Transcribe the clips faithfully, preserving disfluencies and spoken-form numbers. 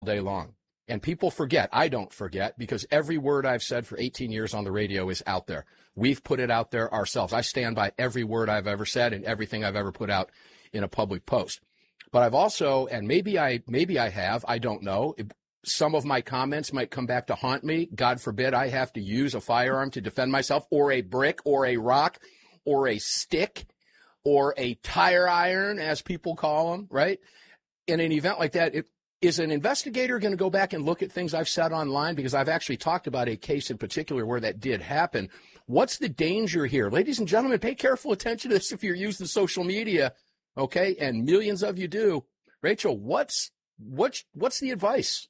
day long. And people forget. I don't forget, because every word I've said for eighteen years on the radio is out there. We've put it out there ourselves. I stand by every word I've ever said and everything I've ever put out in a public post. But I've also, and maybe I maybe I have, I don't know, some of my comments might come back to haunt me. God forbid I have to use a firearm to defend myself, or a brick, or a rock, or a stick, or a tire iron, as people call them, right? In an event like that, it, is an investigator going to go back and look at things I've said online? Because I've actually talked about a case in particular where that did happen. What's the danger here? Ladies and gentlemen, pay careful attention to this if you're using social media, okay? And millions of you do. Rachel, what's what's what's the advice?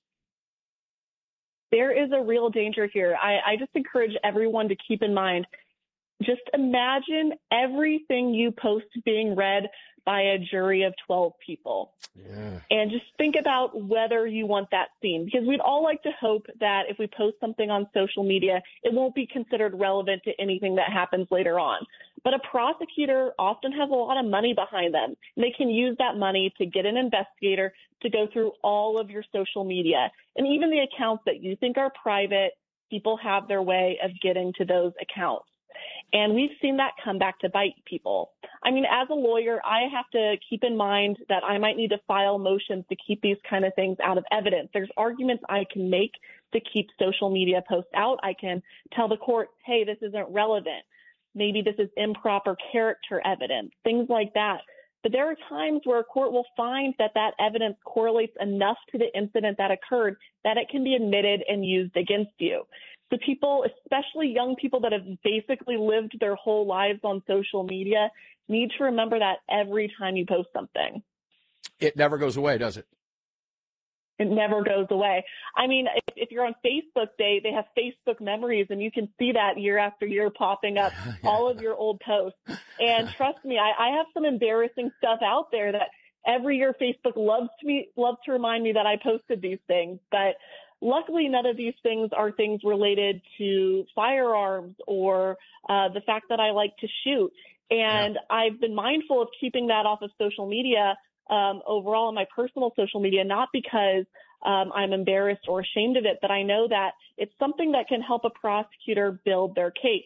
There is a real danger here. I, I just encourage everyone to keep in mind, just imagine everything you post being read by a jury of twelve people. Yeah. And just think about whether you want that seen, because we'd all like to hope that if we post something on social media, it won't be considered relevant to anything that happens later on. But a prosecutor often has a lot of money behind them, and they can use that money to get an investigator to go through all of your social media. And even the accounts that you think are private, people have their way of getting to those accounts. And we've seen that come back to bite people. I mean, as a lawyer, I have to keep in mind that I might need to file motions to keep these kind of things out of evidence. There's arguments I can make to keep social media posts out. I can tell the court, hey, this isn't relevant. Maybe this is improper character evidence, things like that. But there are times where a court will find that that evidence correlates enough to the incident that occurred that it can be admitted and used against you. So people, especially young people that have basically lived their whole lives on social media, need to remember that every time you post something. It never goes away, does it? It never goes away. I mean, if, if you're on Facebook, they, they have Facebook memories, and you can see that year after year popping up, all of your old posts. And trust me, I, I have some embarrassing stuff out there that every year Facebook loves to me, loves to remind me that I posted these things. But luckily, none of these things are things related to firearms or uh, the fact that I like to shoot. And yeah. I've been mindful of keeping that off of social media um, overall on my personal social media, not because um, I'm embarrassed or ashamed of it, but I know that it's something that can help a prosecutor build their case.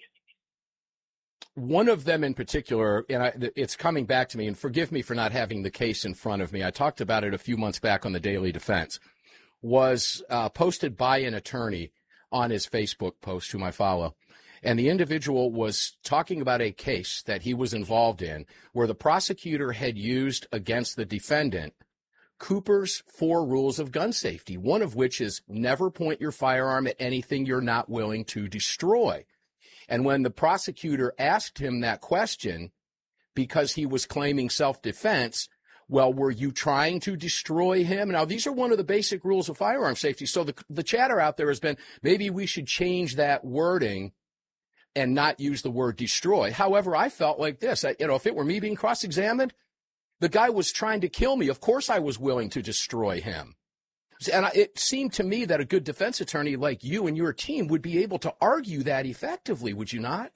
One of them in particular, and I, it's coming back to me, and forgive me for not having the case in front of me. I talked about it a few months back on the Daily Defense. Was uh, posted by an attorney on his Facebook post, whom I follow. And the individual was talking about a case that he was involved in where the prosecutor had used against the defendant Cooper's four rules of gun safety, one of which is never point your firearm at anything you're not willing to destroy. And when the prosecutor asked him that question, because he was claiming self-defense, well, were you trying to destroy him? Now, these are one of the basic rules of firearm safety. So the, the chatter out there has been, maybe we should change that wording and not use the word destroy. However, I felt like this. I, you know, if it were me being cross-examined, the guy was trying to kill me. Of course I was willing to destroy him. And I, it seemed to me that a good defense attorney like you and your team would be able to argue that effectively, would you not?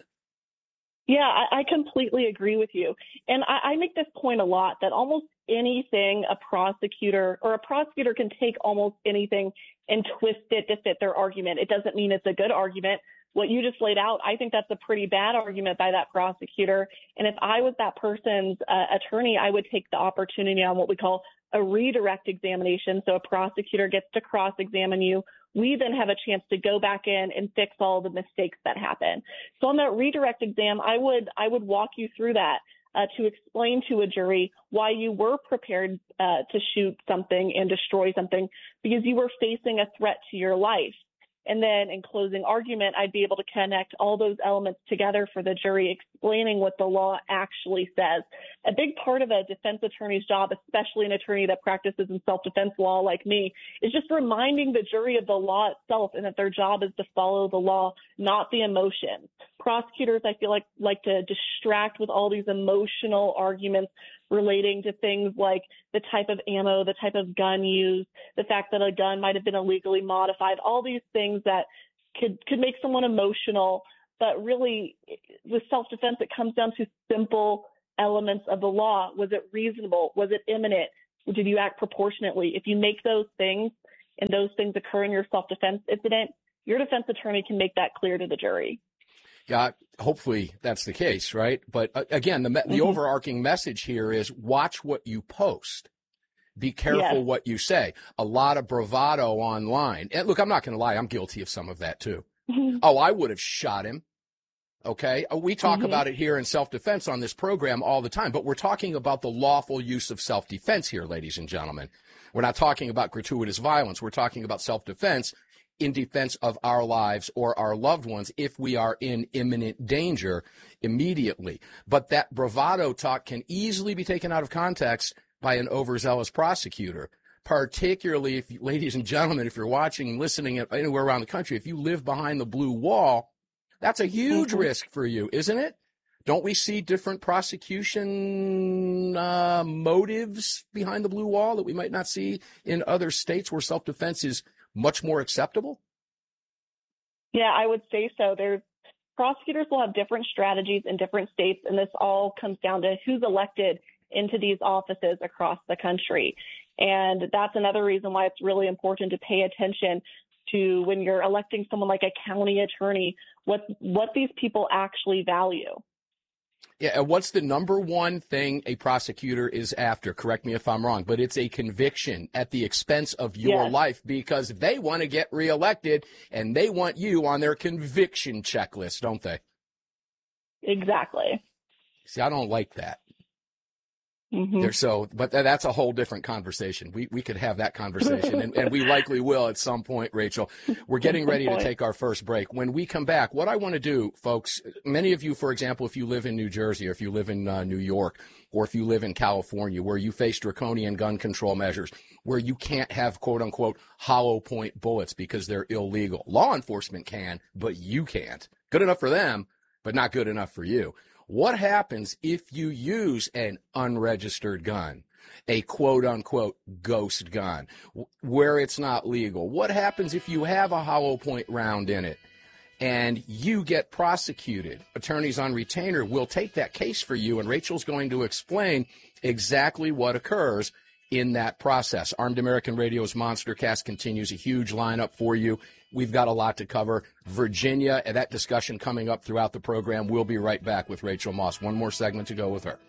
Yeah, I, I completely agree with you. And I, I make this point a lot, that almost anything a prosecutor or a prosecutor can take almost anything and twist it to fit their argument. It doesn't mean it's a good argument. What you just laid out, I think that's a pretty bad argument by that prosecutor. And if I was that person's uh, attorney, I would take the opportunity on what we call a redirect examination. So a prosecutor gets to cross-examine you. We then have a chance to go back in and fix all the mistakes that happen. So on that redirect exam, I would I would walk you through that uh, to explain to a jury why you were prepared uh, to shoot something and destroy something, because you were facing a threat to your life. And then in closing argument, I'd be able to connect all those elements together for the jury, explaining what the law actually says. A big part of a defense attorney's job, especially an attorney that practices in self-defense law like me, is just reminding the jury of the law itself and that their job is to follow the law, not the emotions. Prosecutors, I feel like, like to distract with all these emotional arguments relating to things like the type of ammo, the type of gun used, the fact that a gun might have been illegally modified, all these things that could could make someone emotional. But really, with self-defense, it comes down to simple elements of the law. Was it reasonable? Was it imminent? Did you act proportionately? If you make those things and those things occur in your self-defense incident, your defense attorney can make that clear to the jury. Yeah, hopefully that's the case, right? But uh, again, the, the mm-hmm. overarching message here is watch what you post. Be careful yes. what you say. A lot of bravado online. And look, I'm not going to lie. I'm guilty of some of that too. Mm-hmm. Oh, I would have shot him. Okay. We talk mm-hmm. about it here in self-defense on this program all the time, but we're talking about the lawful use of self-defense here, ladies and gentlemen. We're not talking about gratuitous violence. We're talking about self-defense in defense of our lives or our loved ones if we are in imminent danger immediately. But that bravado talk can easily be taken out of context by an overzealous prosecutor, particularly if, ladies and gentlemen, if you're watching and listening anywhere around the country, if you live behind the blue wall, that's a huge mm-hmm. risk for you, isn't it? Don't we see different prosecution uh, motives behind the blue wall that we might not see in other states where self-defense is much more acceptable? Yeah, I would say so. There's prosecutors will have different strategies in different states, and this all comes down to who's elected into these offices across the country. And that's another reason why it's really important to pay attention to when you're electing someone like a county attorney, what what these people actually value. Yeah, and what's the number one thing a prosecutor is after? Correct me if I'm wrong, but it's a conviction at the expense of your yes. life, because they want to get reelected and they want you on their conviction checklist, don't they? Exactly. See, I don't like that. Mm-hmm. They're so, but that's a whole different conversation. We we could have that conversation, and, and we likely will at some point, Rachel. We're getting ready to take our first break. When we come back, what I want to do, folks, many of you, for example, if you live in New Jersey, or if you live in uh, New York, or if you live in California, where you face draconian gun control measures, where you can't have, quote unquote, hollow point bullets because they're illegal. Law enforcement can, but you can't. Good enough for them, but not good enough for you. What happens if you use an unregistered gun, a quote-unquote ghost gun, where it's not legal? What happens if you have a hollow point round in it and you get prosecuted? Attorneys on retainer will take that case for you, and Rachel's going to explain exactly what occurs in that process. Armed American Radio's Monster Cast continues, a huge lineup for you. We've got a lot to cover. Virginia, and that discussion coming up throughout the program. We'll be right back with Rachel Moss. One more segment to go with her.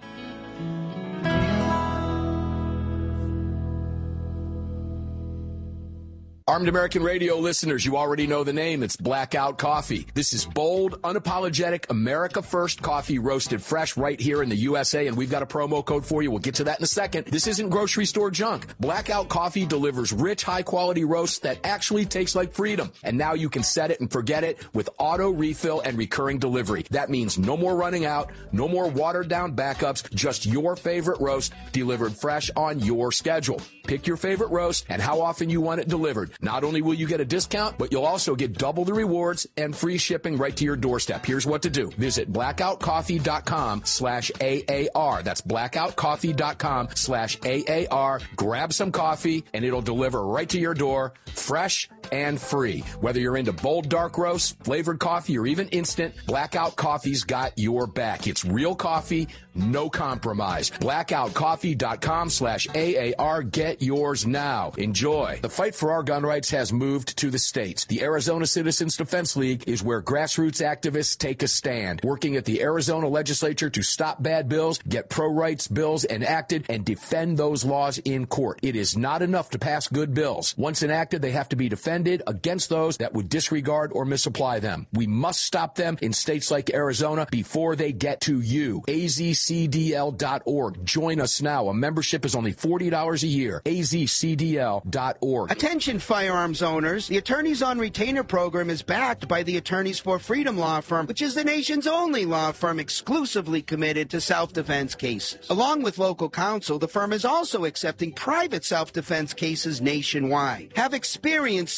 Armed American Radio listeners, you already know the name. It's Blackout Coffee. This is bold, unapologetic, America First coffee roasted fresh right here in the U S A, and we've got a promo code for you. We'll get to that in a second. This isn't grocery store junk. Blackout Coffee delivers rich, high-quality roasts that actually taste like freedom. And now you can set it and forget it with auto refill and recurring delivery. That means no more running out, no more watered-down backups, just your favorite roast delivered fresh on your schedule. Pick your favorite roast and how often you want it delivered. Not only will you get a discount, but you'll also get double the rewards and free shipping right to your doorstep. Here's what to do. Visit blackoutcoffee.com slash AAR. That's blackoutcoffee.com slash AAR. Grab some coffee, and it'll deliver right to your door, fresh and free. Whether you're into bold dark roast, flavored coffee, or even instant, Blackout Coffee's got your back. It's real coffee, no compromise. blackoutcoffee.com slash AAR. Get yours now. Enjoy. The fight for our gun rights has moved to the states. The Arizona Citizens Defense League is where grassroots activists take a stand, working at the Arizona legislature to stop bad bills, get pro-rights bills enacted, and defend those laws in court. It is not enough to pass good bills. Once enacted, they have to be defended against those that would disregard or misapply them. We must stop them in states like Arizona before they get to you. A Z C D L dot org. Join us now. A membership is only forty dollars a year. A Z C D L dot org. Attention firearms owners. The Attorneys on Retainer program is backed by the Attorneys for Freedom law firm, which is the nation's only law firm exclusively committed to self-defense cases. Along with local counsel, the firm is also accepting private self-defense cases nationwide. Have experienced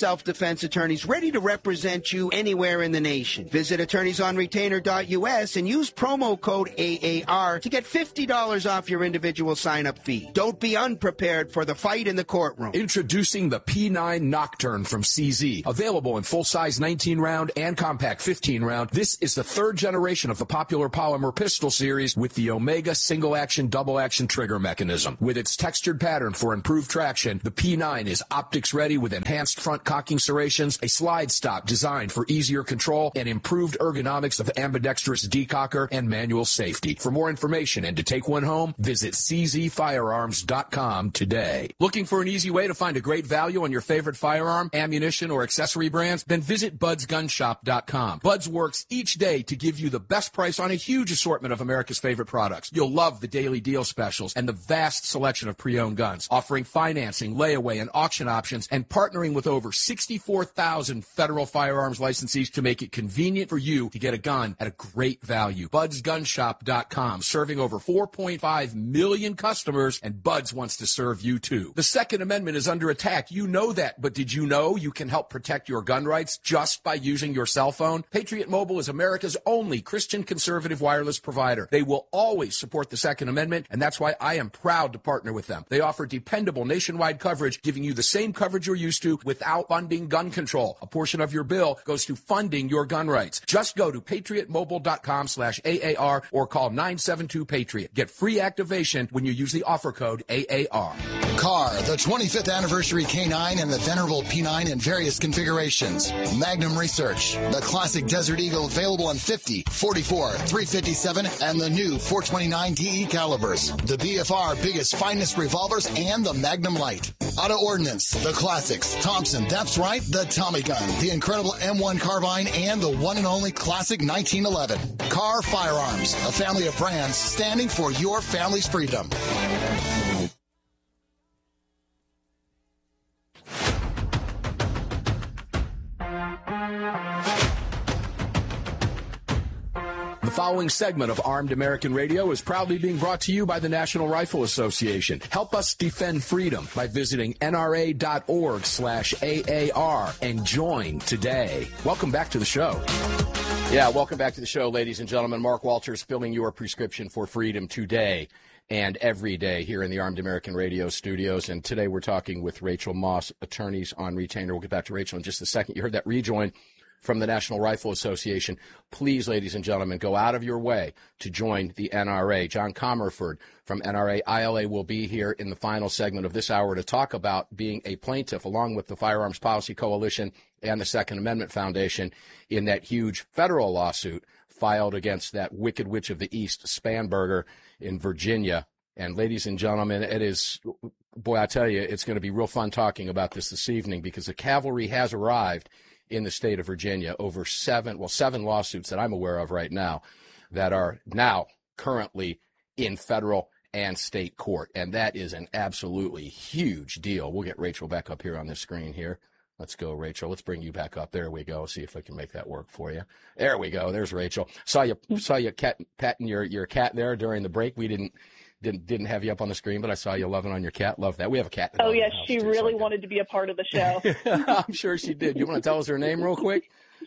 self-defense attorneys ready to represent you anywhere in the nation. Visit attorneys on retainer dot U S and use promo code A A R to get fifty dollars off your individual sign-up fee. Don't be unprepared for the fight in the courtroom. Introducing the P nine Nocturne from C Z. Available in full-size nineteen round and compact fifteen round, this is the third generation of the popular polymer pistol series with the Omega single-action, double-action trigger mechanism. With its textured pattern for improved traction, the P nine is optics-ready with enhanced front cocking serrations, a slide stop designed for easier control, and improved ergonomics of ambidextrous decocker and manual safety. For more information and to take one home, visit C Z firearms dot com today. Looking for an easy way to find a great value on your favorite firearm, ammunition, or accessory brands? Then visit buds gun shop dot com. Buds works each day to give you the best price on a huge assortment of America's favorite products. You'll love the daily deal specials and the vast selection of pre-owned guns, offering financing, layaway, and auction options, and partnering with over sixty-four thousand federal firearms licensees to make it convenient for you to get a gun at a great value. buds gun shop dot com, serving over four point five million customers, and Buds wants to serve you too. The Second Amendment is under attack. You know that, but did you know you can help protect your gun rights just by using your cell phone? Patriot Mobile is America's only Christian conservative wireless provider. They will always support the Second Amendment, and that's why I am proud to partner with them. They offer dependable nationwide coverage, giving you the same coverage you're used to without funding gun control. A portion of your bill goes to funding your gun rights. Just go to patriot mobile dot com slash A A R or call nine seven two Patriot. Get free activation when you use the offer code A A R. Car, the twenty-fifth anniversary K nine and the venerable P nine in various configurations. Magnum Research, the classic Desert Eagle available in fifty, forty-four, three fifty-seven, and the new four twenty-nine D E calibers. The B F R biggest, finest revolvers and the Magnum Light. Auto Ordnance, the classics. Thompson, that's right, the Tommy gun, the incredible M one carbine, and the one and only classic nineteen eleven. Car Firearms, a family of brands standing for your family's freedom. The following segment of Armed American Radio is proudly being brought to you by the National Rifle Association. Help us defend freedom by visiting N R A dot org slash A A R and join today. Welcome back to the show. Yeah, welcome back to the show, ladies and gentlemen. Mark Walters filling your prescription for freedom today and every day here in the Armed American Radio studios. And today we're talking with Rachel Moss, attorneys on retainer. We'll get back to Rachel in just a second. You heard that rejoin from the National Rifle Association. Please, ladies and gentlemen, go out of your way to join the N R A. John Comerford from N R A I L A will be here in the final segment of this hour to talk about being a plaintiff along with the Firearms Policy Coalition and the Second Amendment Foundation in that huge federal lawsuit filed against that Wicked Witch of the East, Spanberger, in Virginia. And ladies and gentlemen, it is, boy, I tell you, it's going to be real fun talking about this this evening because the cavalry has arrived in the state of Virginia. Over seven, well, seven lawsuits that I'm aware of right now that are now currently in federal and state court. And that is an absolutely huge deal. We'll get Rachel back up here on the screen here. Let's go, Rachel. Let's bring you back up. There we go. See if I can make that work for you. There we go. There's Rachel. Saw you, saw you cat, patting your, your cat there during the break. We didn't, didn't, didn't have you up on the screen, but I saw you loving on your cat. Love that. We have a cat. Oh, yes. She too, really so wanted to be a part of the show. I'm sure she did. You want to tell us her name real quick?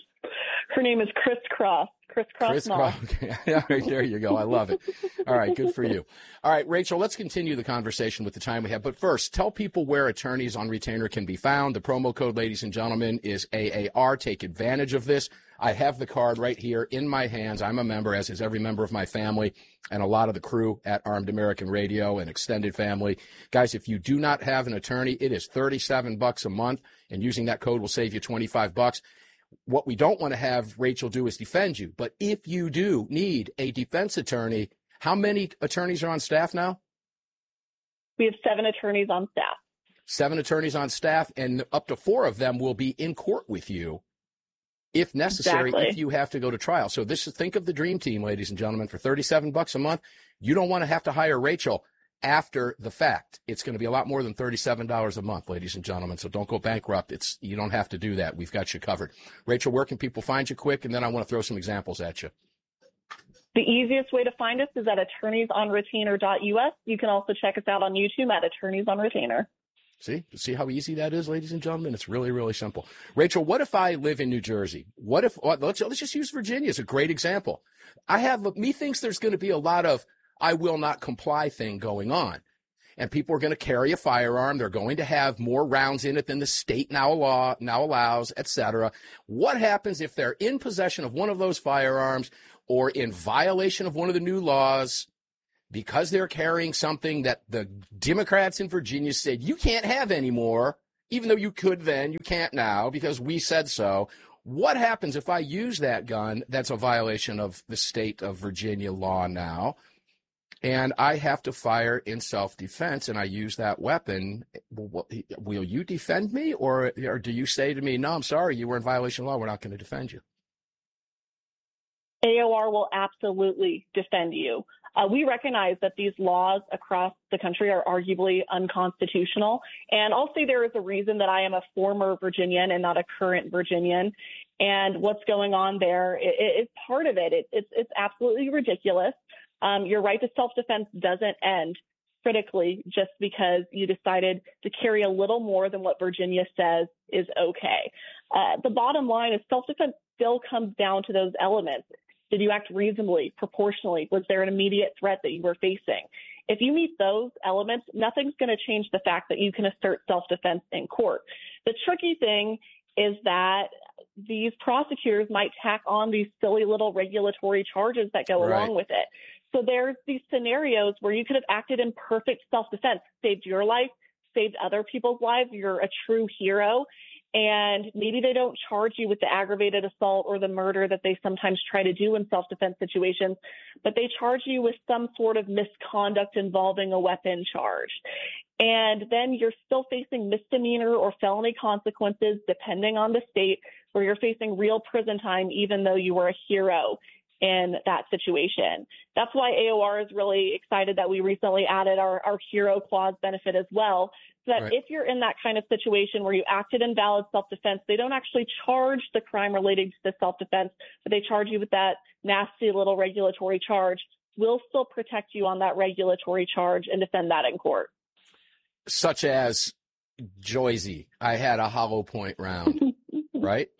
Her name is Crisscross. Crisscross Chris Moss. Okay. All right, there you go. I love it. All right, good for you. All right, Rachel, let's continue the conversation with the time we have. But first, tell people where attorneys on retainer can be found. The promo code, ladies and gentlemen, is A A R. Take advantage of this. I have the card right here in my hands. I'm a member, as is every member of my family and a lot of the crew at Armed American Radio and extended family. Guys, if you do not have an attorney, it is thirty-seven bucks a month, and using that code will save you twenty-five bucks. What we don't want to have Rachel do is defend you. But if you do need a defense attorney, how many attorneys are on staff now? We have seven attorneys on staff. Seven attorneys on staff, and up to four of them will be in court with you if necessary, exactly. if you have to go to trial. So this is, think of the dream team, ladies and gentlemen. For thirty-seven bucks a month, you don't want to have to hire Rachel after the fact. It's going to be a lot more than thirty-seven dollars a month, ladies and gentlemen. So don't go bankrupt. It's, you don't have to do that. We've got you covered. Rachel, where can people find you quick? And then I want to throw some examples at you. The easiest way to find us is at attorneys on retainer dot U S. You can also check us out on YouTube at Attorneys on Retainer. See, see how easy that is, ladies and gentlemen? It's really, really simple. Rachel, what if I live in New Jersey? What if, let's, let's just use Virginia as a great example. I have, me thinks there's going to be a lot of I will not comply thing going on. And people are going to carry a firearm. They're going to have more rounds in it than the state now law now allows, et cetera. What happens if they're in possession of one of those firearms or in violation of one of the new laws because they're carrying something that the Democrats in Virginia said you can't have anymore, even though you could then, you can't now because we said so. What happens if I use that gun that's a violation of the state of Virginia law now? And I have to fire in self-defense, and I use that weapon. Will you defend me, or, or do you say to me, no, I'm sorry, you were in violation of law, we're not going to defend you? A O R will absolutely defend you. Uh, we recognize that these laws across the country are arguably unconstitutional. And I'll say there is a reason that I am a former Virginian and not a current Virginian. And what's going on there is part of it. it it's, it's absolutely ridiculous. Um, your right to self-defense doesn't end critically just because you decided to carry a little more than what Virginia says is okay. Uh, the bottom line is self-defense still comes down to those elements. Did you act reasonably, proportionally? Was there an immediate threat that you were facing? If you meet those elements, nothing's going to change the fact that you can assert self-defense in court. The tricky thing is that these prosecutors might tack on these silly little regulatory charges that go right. along with it. So there's these scenarios where you could have acted in perfect self-defense, saved your life, saved other people's lives. You're a true hero. And maybe they don't charge you with the aggravated assault or the murder that they sometimes try to do in self-defense situations, but they charge you with some sort of misconduct involving a weapon charge. And then you're still facing misdemeanor or felony consequences, depending on the state, where you're facing real prison time, even though you were a hero in that situation. That's why A O R is really excited that we recently added our, our hero clause benefit as well. So that right. if you're in that kind of situation where you acted in valid self-defense, they don't actually charge the crime relating to the self-defense, but they charge you with that nasty little regulatory charge. We'll still protect you on that regulatory charge and defend that in court. Such as Joyzy, I had a hollow point round, right?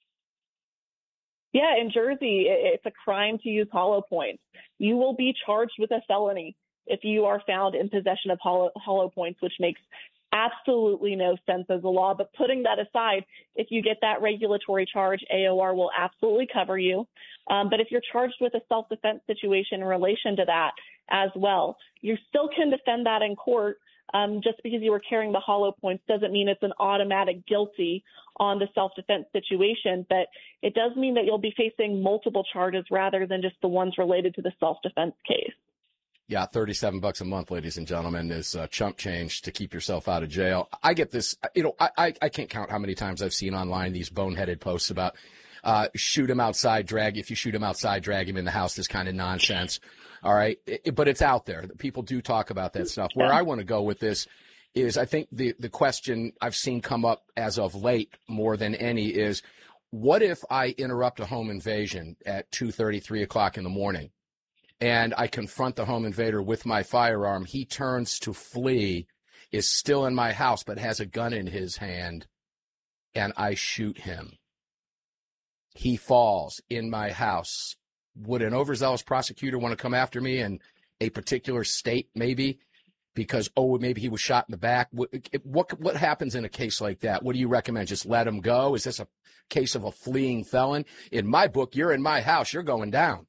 Yeah, in Jersey, it's a crime to use hollow points. You will be charged with a felony if you are found in possession of hollow, hollow points, which makes absolutely no sense as a law. But putting that aside, if you get that regulatory charge, A O R will absolutely cover you. Um, but if you're charged with a self-defense situation in relation to that as well, you still can defend that in court. Um, just because you were carrying the hollow points doesn't mean it's an automatic guilty on the self-defense situation, but it does mean that you'll be facing multiple charges rather than just the ones related to the self-defense case. Yeah, thirty-seven bucks a month, ladies and gentlemen, is uh, chump change to keep yourself out of jail. I get this, you know, I, I, I can't count how many times I've seen online these boneheaded posts about uh, shoot him outside, drag, if you shoot him outside, drag him in the house, this kind of nonsense. All right. It, but it's out there. People do talk about that stuff. Where I want to go with this is I think the, the question I've seen come up as of late more than any is, what if I interrupt a home invasion at two thirty, three o'clock in the morning and I confront the home invader with my firearm? He turns to flee, is still in my house, but has a gun in his hand, and I shoot him. He falls in my house. Would an overzealous prosecutor want to come after me in a particular state, maybe, because, oh, maybe he was shot in the back? What, what what happens in a case like that? What do you recommend? Just let him go? Is this a case of a fleeing felon? In my book, you're in my house. You're going down.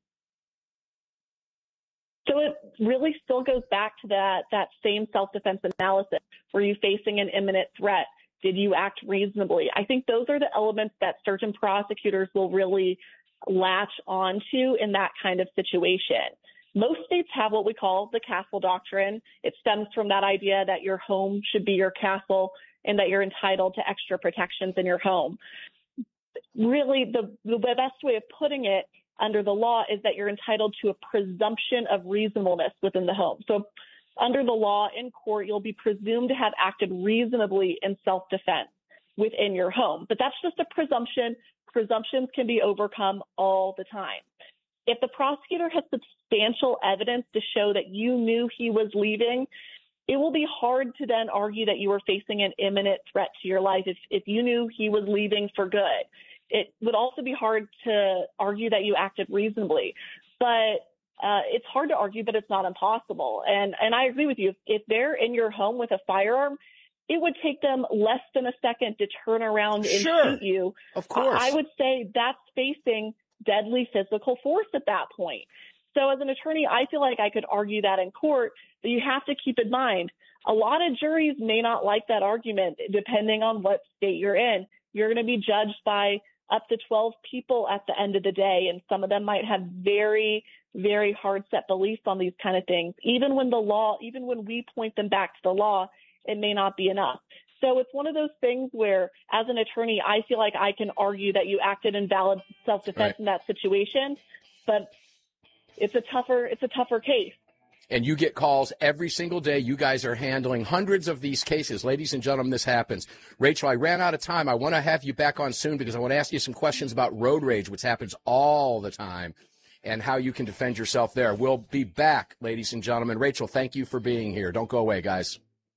So it really still goes back to that, that same self-defense analysis. Were you facing an imminent threat? Did you act reasonably? I think those are the elements that certain prosecutors will really latch onto in that kind of situation. Most states have what we call the castle doctrine. It stems from that idea that your home should be your castle and that you're entitled to extra protections in your home. Really, the, the best way of putting it under the law is that you're entitled to a presumption of reasonableness within the home. So under the law in court, you'll be presumed to have acted reasonably in self-defense within your home. But that's just a presumption. Presumptions can be overcome all the time. If the prosecutor has substantial evidence to show that you knew he was leaving, it will be hard to then argue that you were facing an imminent threat to your life if, if you knew he was leaving for good. It would also be hard to argue that you acted reasonably. But uh, it's hard to argue, but it's not impossible. And and I agree with you. If, if they're in your home with a firearm, it would take them less than a second to turn around and Sure. shoot you. Of course. I would say that's facing deadly physical force at that point. So as an attorney, I feel like I could argue that in court, but you have to keep in mind, a lot of juries may not like that argument depending on what state you're in. You're going to be judged by up to twelve people at the end of the day, and some of them might have very, very hard set beliefs on these kind of things. Even when the law, even when we point them back to the law, it may not be enough. So it's one of those things where, as an attorney, I feel like I can argue that you acted in valid self-defense Right. in that situation, but it's a tougher, it's a tougher case. And you get calls every single day. You guys are handling hundreds of these cases. Ladies and gentlemen, this happens. Rachel, I ran out of time. I want to have you back on soon because I want to ask you some questions about road rage, which happens all the time, and how you can defend yourself there. We'll be back, ladies and gentlemen. Rachel, thank you for being here. Don't go away, guys.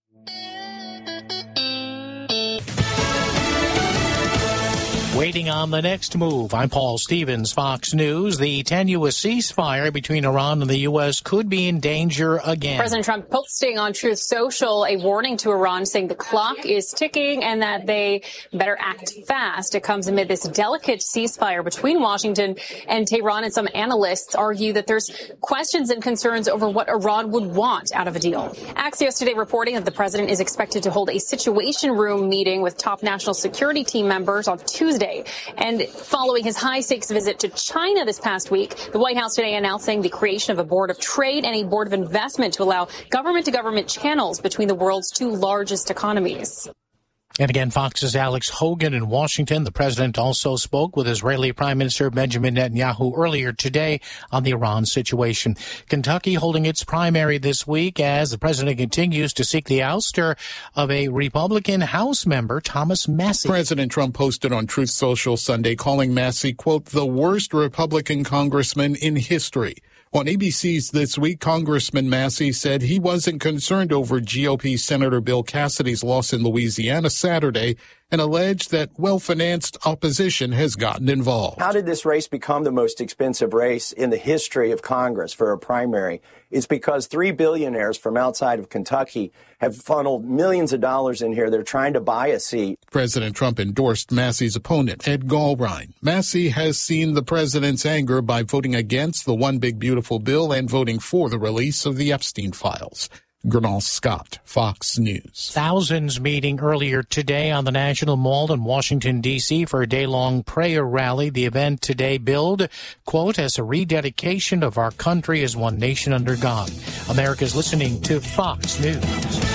Waiting on the next move. I'm Paul Stevens, Fox News. The tenuous ceasefire between Iran and the U S could be in danger again. President Trump posting on Truth Social a warning to Iran saying the clock is ticking and that they better act fast. It comes amid this delicate ceasefire between Washington and Tehran, and some analysts argue that there's questions and concerns over what Iran would want out of a deal. Axios today reporting that the president is expected to hold a situation room meeting with top national security team members on Tuesday. And following his high-stakes visit to China this past week, the White House today announcing the creation of a board of trade and a board of investment to allow government-to-government channels between the world's two largest economies. And again, Fox's Alex Hogan in Washington. The president also spoke with Israeli Prime Minister Benjamin Netanyahu earlier today on the Iran situation. Kentucky holding its primary this week as the president continues to seek the ouster of a Republican House member, Thomas Massie. President Trump posted on Truth Social Sunday calling Massie, quote, the worst Republican congressman in history. On A B C's This Week, Congressman Massie said he wasn't concerned over G O P Senator Bill Cassidy's loss in Louisiana Saturday and alleged that well-financed opposition has gotten involved. How did this race become the most expensive race in the history of Congress for a primary? It's because three billionaires from outside of Kentucky have funneled millions of dollars in here. They're trying to buy a seat. President Trump endorsed Massie's opponent, Ed Gallrein. Massie has seen the president's anger by voting against the One Big Beautiful Bill and voting for the release of the Epstein files. Gernal Scott, Fox News. Thousands meeting earlier today on the National Mall in Washington, D C for a day-long prayer rally. The event today billed, quote, as a rededication of our country as one nation under God. America's listening to Fox News.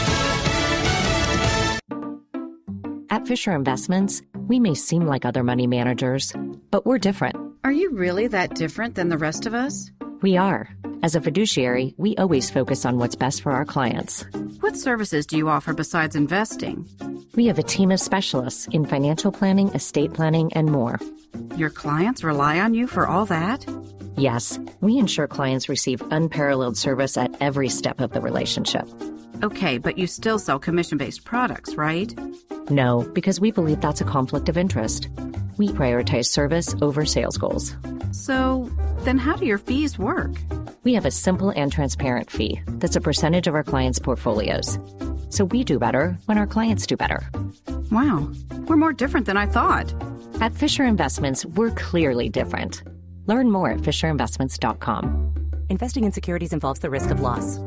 At Fisher Investments, we may seem like other money managers, but we're different. Are you really that different than the rest of us? We are. As a fiduciary, we always focus on what's best for our clients. What services do you offer besides investing? We have a team of specialists in financial planning, estate planning, and more. Your clients rely on you for all that? Yes, we ensure clients receive unparalleled service at every step of the relationship. Okay, but you still sell commission-based products, right? No, because we believe that's a conflict of interest. We prioritize service over sales goals. So, then how do your fees work? We have a simple and transparent fee that's a percentage of our clients' portfolios. So we do better when our clients do better. Wow, we're more different than I thought. At Fisher Investments, we're clearly different. Learn more at fisher investments dot com. Investing in securities involves the risk of loss.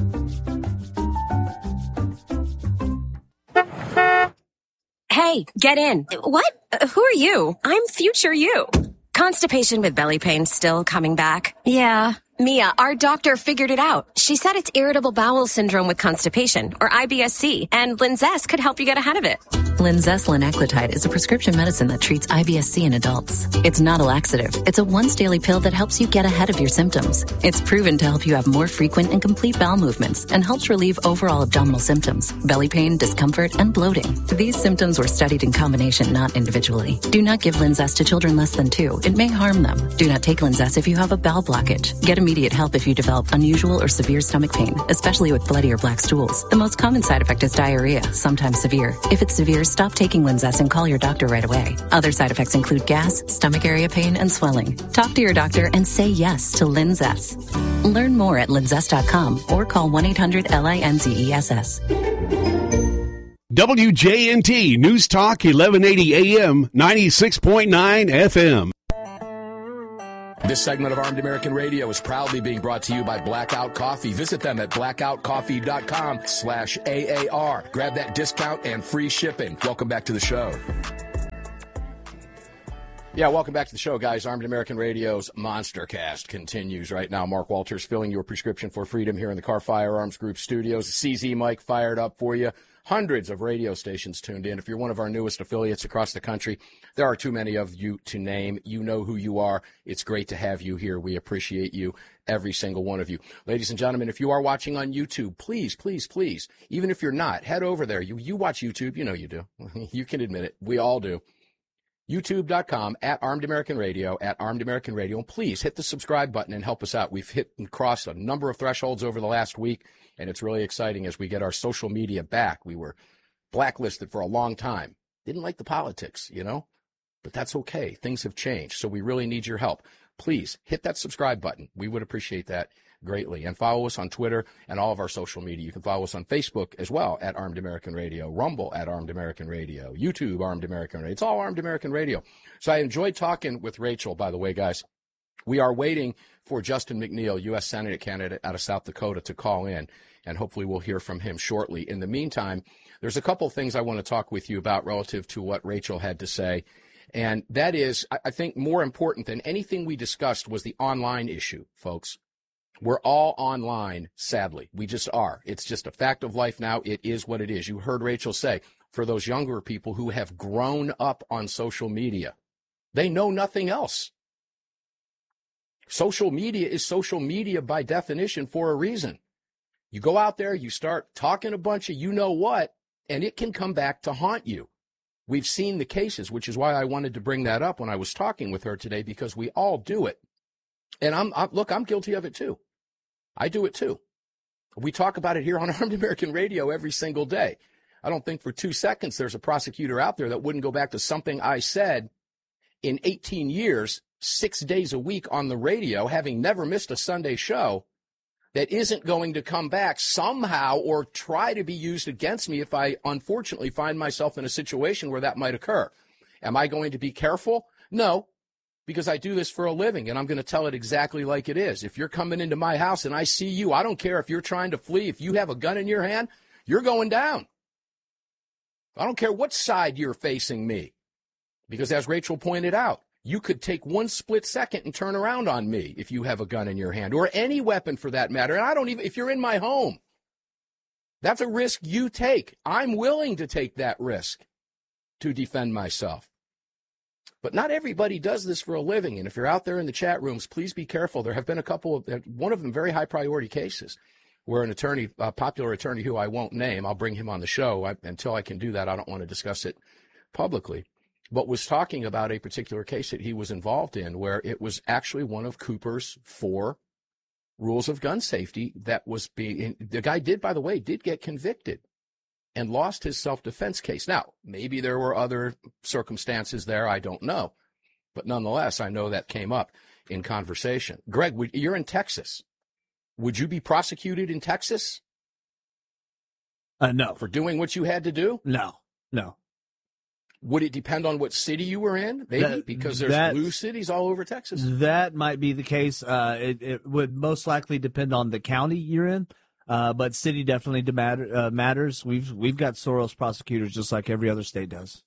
Hey, get in. What? Uh, who are you? I'm future you. Constipation with belly pain still coming back? Yeah. Mia, our doctor figured it out. She said it's irritable bowel syndrome with constipation, or I B S C, and Linzess could help you get ahead of it. Linzess linaclotide is a prescription medicine that treats I B S C in adults. It's not a laxative. It's a once-daily pill that helps you get ahead of your symptoms. It's proven to help you have more frequent and complete bowel movements and helps relieve overall abdominal symptoms, belly pain, discomfort, and bloating. These symptoms were studied in combination, not individually. Do not give Linzess to children less than two. It may harm them. Do not take Linzess if you have a bowel blockage. Get immediate help if you develop unusual or severe stomach pain, especially with bloody or black stools. The most common side effect is diarrhea, sometimes severe. If it's severe, stop taking Linzess and call your doctor right away. Other side effects include gas, stomach area pain, and swelling. Talk to your doctor and say yes to Linzess. Learn more at linzess dot com or call one eight hundred L I N Z E S S. W J N T News Talk eleven eighty A M, ninety-six point nine F M. This segment of Armed American Radio is proudly being brought to you by Blackout Coffee. Visit them at blackout coffee dot com slash A A R. Grab that discount and free shipping. Welcome back to the show. Yeah, welcome back to the show, guys. Armed American Radio's Monster Cast continues right now. Mark Walters filling your prescription for freedom here in the Car Firearms Group studios. C Z Mike fired up for you. Hundreds of radio stations tuned in. If you're one of our newest affiliates across the country, there are too many of you to name. You know who you are. It's great to have you here. We appreciate you, every single one of you. Ladies and gentlemen, if you are watching on YouTube, please, please, please, even if you're not, head over there. You, you watch YouTube. You know you do. You can admit it. We all do. YouTube dot com, at Armed American Radio, at Armed American Radio. And please hit the subscribe button and help us out. We've hit and crossed a number of thresholds over the last week, and it's really exciting as we get our social media back. We were blacklisted for a long time. Didn't like the politics, you know, but that's okay. Things have changed, so we really need your help. Please hit that subscribe button. We would appreciate that greatly. And follow us on Twitter and all of our social media. You can follow us on Facebook as well at Armed American Radio, Rumble at Armed American Radio, YouTube Armed American Radio. It's all Armed American Radio. So I enjoyed talking with Rachel, by the way, guys. We are waiting for Justin McNeil, U S Senate candidate out of South Dakota, to call in, and hopefully we'll hear from him shortly. In the meantime, there's a couple of things I want to talk with you about relative to what Rachel had to say. And that is, I think more important than anything we discussed was the online issue, folks. We're all online, sadly. We just are. It's just a fact of life now. It is what it is. You heard Rachel say, for those younger people who have grown up on social media, they know nothing else. Social media is social media by definition for a reason. You go out there, you start talking a bunch of you know what, and it can come back to haunt you. We've seen the cases, which is why I wanted to bring that up when I was talking with her today, because we all do it. And I'm, I'm look, I'm guilty of it too. I do it too. We talk about it here on Armed American Radio every single day. I don't think for two seconds there's a prosecutor out there that wouldn't go back to something I said in eighteen years, six days a week on the radio, having never missed a Sunday show, that isn't going to come back somehow or try to be used against me if I unfortunately find myself in a situation where that might occur. Am I going to be careful? No. Because I do this for a living, and I'm going to tell it exactly like it is. If you're coming into my house and I see you, I don't care if you're trying to flee. If you have a gun in your hand, you're going down. I don't care what side you're facing me. Because as Rachel pointed out, you could take one split second and turn around on me if you have a gun in your hand, or any weapon for that matter. And I don't even, if you're in my home, that's a risk you take. I'm willing to take that risk to defend myself. But not everybody does this for a living. And if you're out there in the chat rooms, please be careful. There have been a couple of, one of them very high priority cases where an attorney, a popular attorney who I won't name, I'll bring him on the show. I, until I can do that, I don't want to discuss it publicly, but was talking about a particular case that he was involved in where it was actually one of Cooper's four rules of gun safety that was being, the guy did, by the way, did get convicted and lost his self-defense case. Now, maybe there were other circumstances there. I don't know. But nonetheless, I know that came up in conversation. Greg, you're in Texas. Would you be prosecuted in Texas? Uh, no. For doing what you had to do? No, no. Would it depend on what city you were in? Maybe, that, because there's that, blue cities all over Texas. That might be the case. Uh, it, it would most likely depend on the county you're in. Uh, but city definitely matter, uh, matters. We've we've got Soros prosecutors just like every other state does.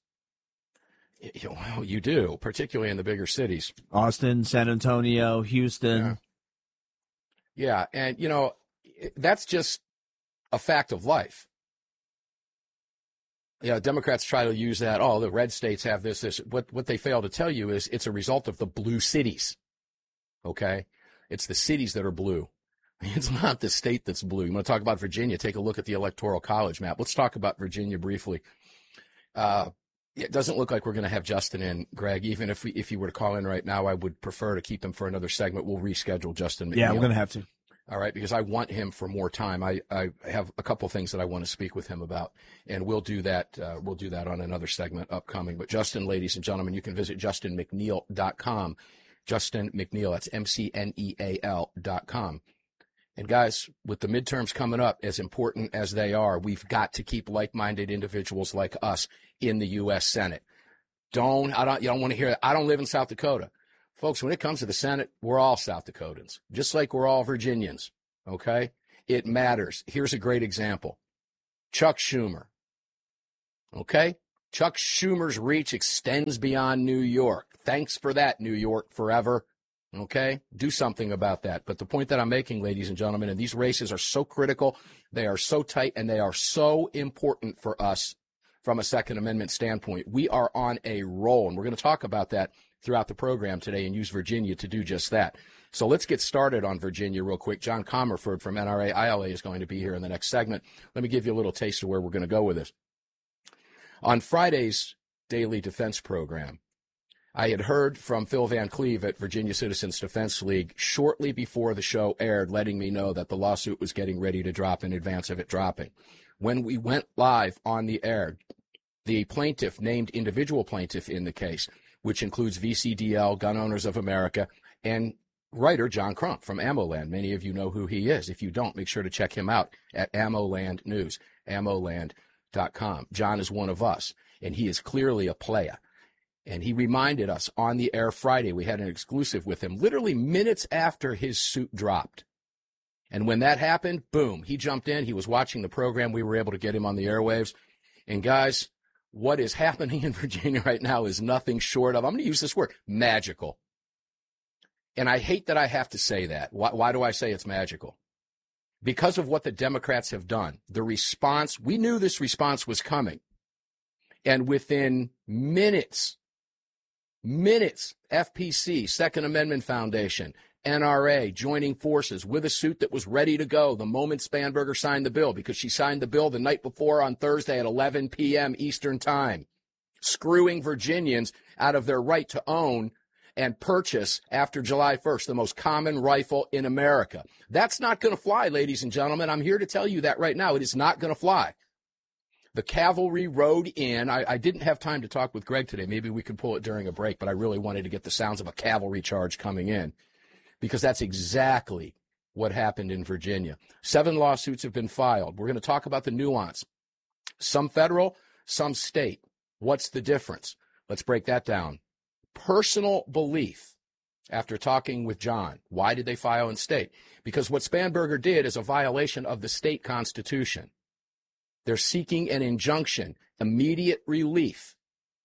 Well, you do, particularly in the bigger cities. Austin, San Antonio, Houston. Yeah, yeah, and, you know, that's just a fact of life. Yeah, Democrats try to use that. Oh, the red states have this, this. What, what they fail to tell you is it's a result of the blue cities. Okay? It's the cities that are blue. It's not the state that's blue. You want to talk about Virginia? Take a look at the Electoral College map. Let's talk about Virginia briefly. Uh, it doesn't look like we're going to have Justin in, Greg. Even if we, if he were to call in right now, I would prefer to keep him for another segment. We'll reschedule Justin McNeil. Yeah, we're going to have to. All right, because I want him for more time. I, I have a couple things that I want to speak with him about, and we'll do that. Uh, we'll do that on another segment upcoming. But Justin, ladies and gentlemen, you can visit justin mcneil dot com. Justin McNeil, that's M C N E A L dot com. And guys, with the midterms coming up, as important as they are, we've got to keep like-minded individuals like us in the U S Senate. Don't, I don't, you don't want to hear that. I don't live in South Dakota. Folks, when it comes to the Senate, we're all South Dakotans, just like we're all Virginians, okay? It matters. Here's a great example. Chuck Schumer, okay? Chuck Schumer's reach extends beyond New York. Thanks for that, New York forever, okay? Do something about that. But the point that I'm making, ladies and gentlemen, and these races are so critical, they are so tight, and they are so important for us from a Second Amendment standpoint. We are on a roll, and we're going to talk about that throughout the program today and use Virginia to do just that. So let's get started on Virginia real quick. John Comerford from N R A I L A is going to be here in the next segment. Let me give you a little taste of where we're going to go with this. On Friday's Daily Defense program, I had heard from Phil Van Cleve at Virginia Citizens Defense League shortly before the show aired, letting me know that the lawsuit was getting ready to drop in advance of it dropping. When we went live on the air, the plaintiff, named individual plaintiff in the case, which includes V C D L, Gun Owners of America, and writer John Crump from AmmoLand. Many of you know who he is. If you don't, make sure to check him out at AmmoLand News, ammo land dot com. John is one of us, and he is clearly a player. And he reminded us on the air Friday, we had an exclusive with him, literally minutes after his suit dropped. And when that happened, boom, he jumped in. He was watching the program. We were able to get him on the airwaves. And guys, what is happening in Virginia right now is nothing short of, I'm going to use this word, magical. And I hate that I have to say that. Why, why do I say it's magical? Because of what the Democrats have done. The response, we knew this response was coming. And within minutes, minutes, F P C, Second Amendment Foundation, N R A joining forces with a suit that was ready to go the moment Spanberger signed the bill, because she signed the bill the night before on Thursday at eleven p.m. Eastern Time, screwing Virginians out of their right to own and purchase after July first, the most common rifle in America. That's not going to fly, ladies and gentlemen. I'm here to tell you that right now. It is not going to fly. The cavalry rode in. I, I didn't have time to talk with Greg today. Maybe we could pull it during a break, but I really wanted to get the sounds of a cavalry charge coming in, because that's exactly what happened in Virginia. Seven lawsuits have been filed. We're going to talk about the nuance. Some federal, some state. What's the difference? Let's break that down. Personal belief, after talking with John. Why did they file in state? Because what Spanberger did is a violation of the state constitution. They're seeking an injunction, immediate relief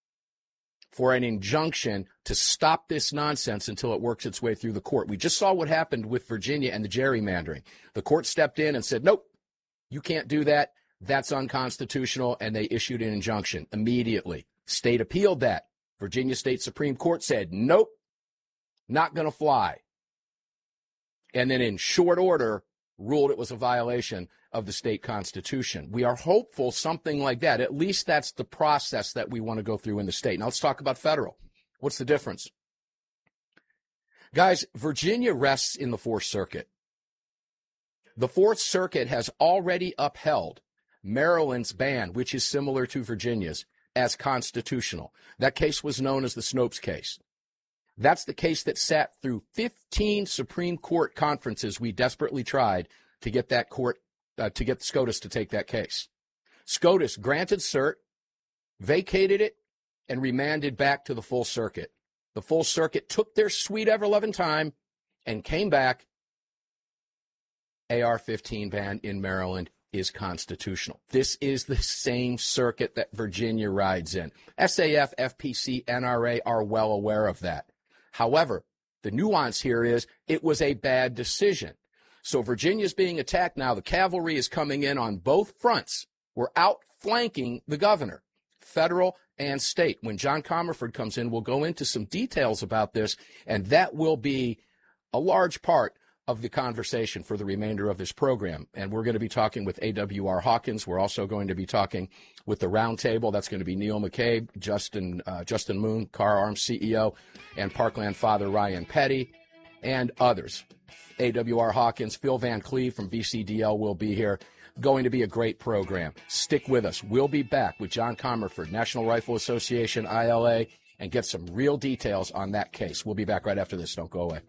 for an injunction to stop this nonsense until it works its way through the court. We just saw what happened with Virginia and the gerrymandering. The court stepped in and said, nope, you can't do that. That's unconstitutional, and they issued an injunction immediately. State appealed that. Virginia State Supreme Court said, nope, not going to fly. And then in short order, ruled it was a violation of the state constitution. We are hopeful something like that. At least that's the process that we want to go through in the state. Now let's talk about federal. What's the difference? Guys, Virginia rests in the Fourth Circuit. The Fourth Circuit has already upheld Maryland's ban, which is similar to Virginia's, as constitutional. That case was known as the Snopes case. That's the case that sat through fifteen Supreme Court conferences. We desperately tried to get that court, uh, to get SCOTUS to take that case. SCOTUS granted cert, vacated it, and remanded back to the full circuit. The full circuit took their sweet ever-loving time and came back. A R fifteen ban in Maryland is constitutional. This is the same circuit that Virginia rides in. S A F, F P C, N R A are well aware of that. However, the nuance here is it was a bad decision. So Virginia's being attacked now. The cavalry is coming in on both fronts. We're out flanking the governor, federal and state. When John Comerford comes in, we'll go into some details about this, and that will be a large part of the conversation for the remainder of this program. And we're going to be talking with A W R Hawkins. We're also going to be talking with the roundtable. That's going to be Neil McCabe, Justin uh, Justin Moon, Car Arms C E O, and Parkland father Ryan Petty, and others. A W R Hawkins, Phil Van Cleve from V C D L will be here. Going to be a great program. Stick with us. We'll be back with John Comerford, National Rifle Association, I L A, and get some real details on that case. We'll be back right after this. Don't go away.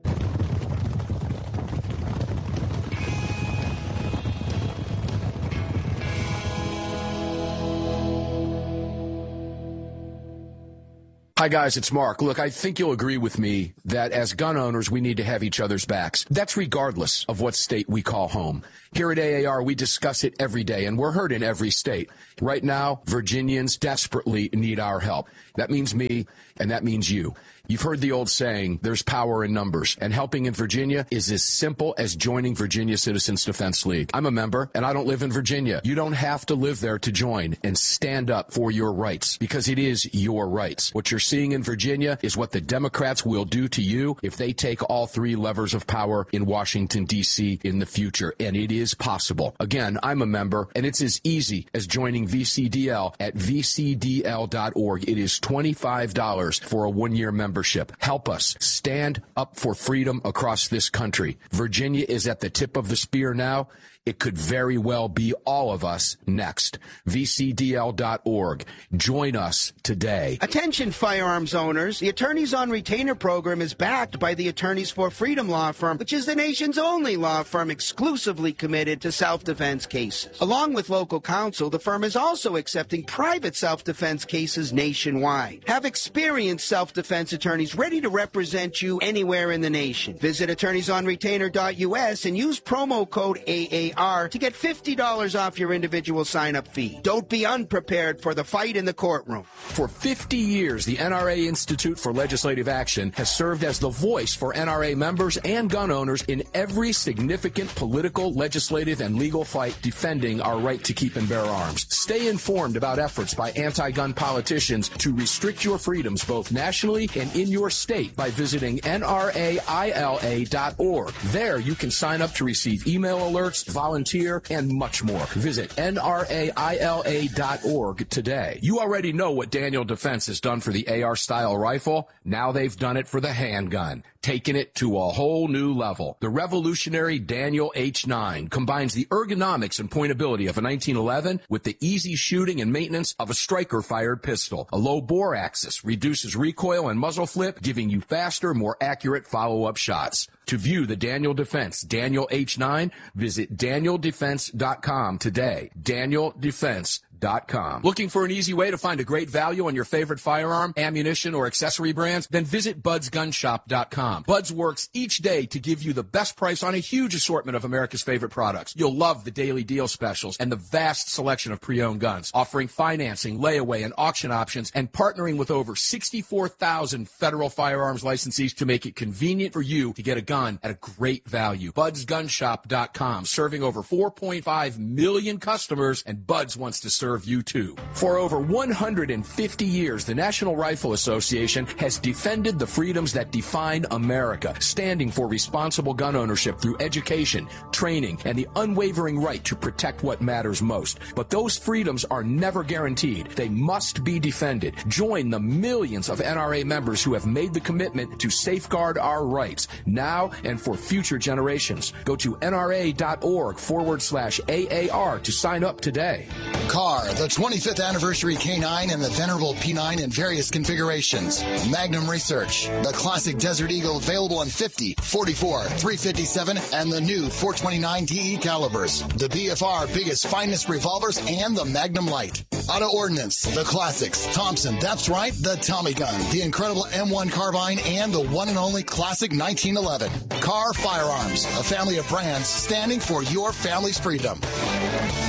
Hi, guys, it's Mark. Look, I think you'll agree with me that as gun owners, we need to have each other's backs. That's regardless of what state we call home. Here at A A R, we discuss it every day, and we're heard in every state. Right now, Virginians desperately need our help. That means me, and that means you. You've heard the old saying, there's power in numbers, and helping in Virginia is as simple as joining Virginia Citizens Defense League. I'm a member, and I don't live in Virginia. You don't have to live there to join and stand up for your rights, because it is your rights. What you're seeing in Virginia is what the Democrats will do to you if they take all three levers of power in Washington, D C in the future, and it is possible. Again, I'm a member, and it's as easy as joining V C D L at V C D L dot org. It is twenty-five dollars for a one-year membership. Help us stand up for freedom across this country. Virginia is at the tip of the spear now. It could very well be all of us next. V C D L dot org. Join us today. Attention firearms owners. The Attorneys on Retainer program is backed by the Attorneys for Freedom law firm, which is the nation's only law firm exclusively committed to self-defense cases. Along with local counsel, the firm is also accepting private self-defense cases nationwide. Have experienced self-defense attorneys ready to represent you anywhere in the nation. Visit attorneys on retainer dot U S and use promo code A A R to get fifty dollars off your individual sign-up fee. Don't be unprepared for the fight in the courtroom. For fifty years, the N R A Institute for Legislative Action has served as the voice for N R A members and gun owners in every significant political, legislative, and legal fight defending our right to keep and bear arms. Stay informed about efforts by anti-gun politicians to restrict your freedoms both nationally and in your state by visiting N R A I L A dot org. There, you can sign up to receive email alerts, volunteer, and much more. Visit N R A I L A dot org today. You already know what Daniel Defense has done for the A R-style rifle. Now they've done it for the handgun, taking it to a whole new level. The revolutionary Daniel H nine combines the ergonomics and pointability of a nineteen eleven with the easy shooting and maintenance of a striker-fired pistol. A low bore axis reduces recoil and muzzle flip, giving you faster, more accurate follow-up shots. To view the Daniel Defense Daniel H nine, visit daniel defense dot com today. daniel defense dot com. Looking for an easy way to find a great value on your favorite firearm, ammunition, or accessory brands? Then visit buds gun shop dot com. Buds works each day to give you the best price on a huge assortment of America's favorite products. You'll love the daily deal specials and the vast selection of pre-owned guns, offering financing, layaway, and auction options, and partnering with over sixty-four thousand federal firearms licensees to make it convenient for you to get a gun at a great value. buds gun shop dot com, serving over four point five million customers, and Buds wants to serve you too. For over one hundred fifty years, the National Rifle Association has defended the freedoms that define America, standing for responsible gun ownership through education, training, and the unwavering right to protect what matters most. But those freedoms are never guaranteed. They must be defended. Join the millions of N R A members who have made the commitment to safeguard our rights now and for future generations. Go to N R A dot org forward slash A A R to sign up today. Car, the twenty-fifth anniversary K nine and the venerable P nine in various configurations. Magnum Research, the classic Desert Eagle available in fifty, forty-four, three fifty-seven, and the new four twenty-nine D E calibers. The B F R biggest, finest revolvers and the Magnum Light. Auto Ordnance, the classics. Thompson, that's right, the Tommy gun, the incredible M one carbine, and the one and only classic nineteen eleven. Car Firearms, a family of brands standing for your family's freedom.